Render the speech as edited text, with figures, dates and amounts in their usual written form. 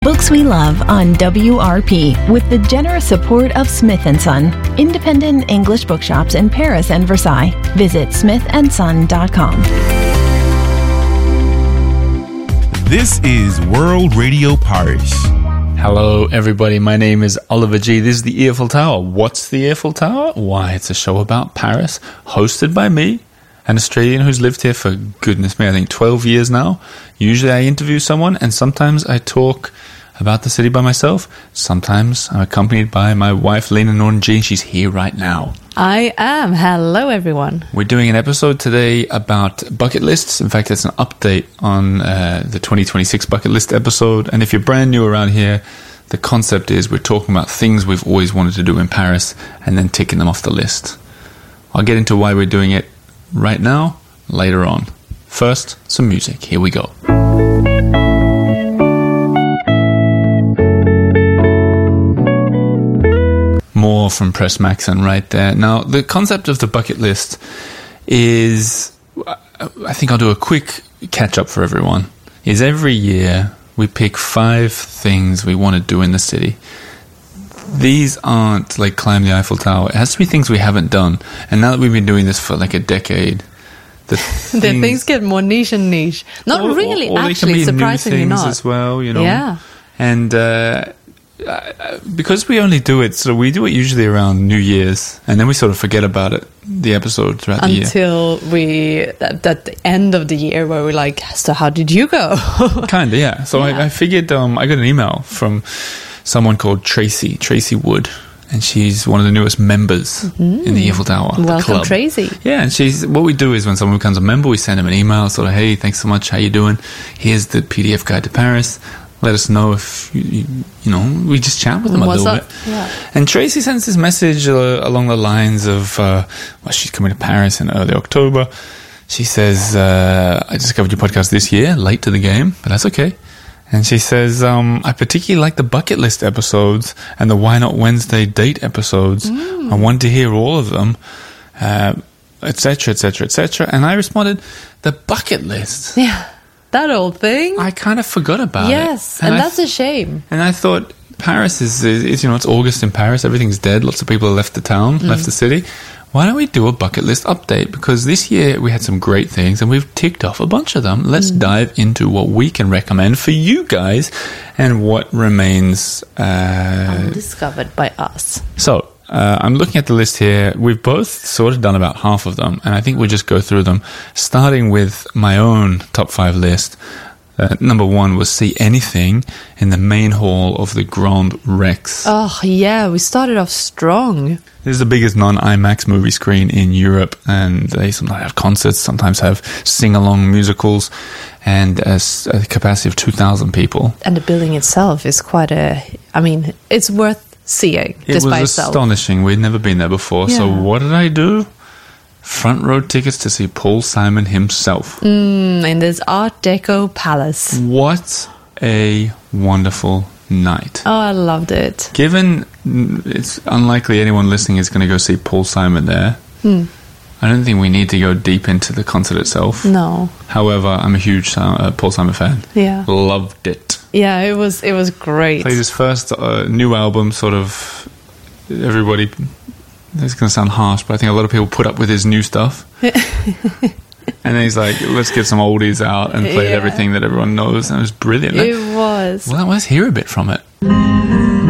Books We Love on WRP with the generous support of Smith & Son, independent English bookshops in Paris and Versailles. Visit smithandson.com. This is World Radio Paris. Hello, everybody. My name is Oliver G. This is the Eiffel Tower. What's the Eiffel Tower? Why, it's a show about Paris, hosted by me, an Australian who's lived here for, goodness me, I think 12 years now. Usually I interview someone, and sometimes I talk about the city by myself. Sometimes I'm accompanied by my wife, Lena Norton-G. She's here right now. I am. Hello, everyone. We're doing an episode today about bucket lists. In fact, it's an update on the 2026 bucket list episode. And if you're brand new around here, the concept is we're talking about things we've always wanted to do in Paris and then ticking them off the list. I'll get into why we're doing it right now, later on. First, some music. Here we go. More from Press Maxon right there. Now, the concept of the bucket list is, I think I'll do a quick catch-up for everyone, is every year we pick 5 things we want to do in the city. These aren't like climb the Eiffel Tower. It has to be things we haven't done. And now that we've been doing this for like a decade, the things get more niche and niche. Not really, or actually, surprisingly not. not. As well, you know. Yeah. And because we only do it, so we do it usually around New Year's, and then we sort of forget about it, the episode throughout the year. Until at the end of the year where we're like, so how did you go? Kind of, yeah. So I figured, I got an email from someone called Tracy Wood, and she's one of the newest members in the Eiffel Tower. Welcome, club. Tracy. Yeah, and what we do is when someone becomes a member, we send them an email, sort of, hey, thanks so much, how you doing? Here's the PDF guide to Paris. Let us know if, you know, we just chat with them a little bit. Yeah. And Tracy sends this message along the lines of, she's coming to Paris in early October. She says, I discovered your podcast this year, late to the game, but that's okay. And she says, I particularly like the bucket list episodes and the Why Not Wednesday date episodes. I wanted to hear all of them, etc., etc., etc. And I responded, the bucket list? Yeah. That old thing. I kind of forgot about it. Yes, and that's a shame. And I thought Paris is, you know, it's August in Paris. Everything's dead. Lots of people have left the town, left the city. Why don't we do a bucket list update? Because this year we had some great things and we've ticked off a bunch of them. Let's dive into what we can recommend for you guys and what remains undiscovered by us. So, I'm looking at the list here. We've both sort of done about half of them, and I think we'll just go through them, starting with my own top 5 list. Number 1 was see anything in the main hall of the Grand Rex. Oh, yeah, we started off strong. This is the biggest non-IMAX movie screen in Europe, and they sometimes have concerts, sometimes have sing-along musicals, and a capacity of 2,000 people. And the building itself is it's worth seeing just by itself. It was astonishing. We'd never been there before. Yeah. So what did I do? Front row tickets to see Paul Simon himself. In this Art Deco palace. What a wonderful night. Oh, I loved it. Given it's unlikely anyone listening is going to go see Paul Simon there, I don't think we need to go deep into the concert itself. No. However, I'm a huge Paul Simon fan. Yeah. Loved it. Yeah, it was great. Played his first new album, sort of, everybody, it's going to sound harsh, but I think a lot of people put up with his new stuff. And then he's like, let's get some oldies out and play everything that everyone knows. And it was brilliant. It was. Well, let's hear a bit from it.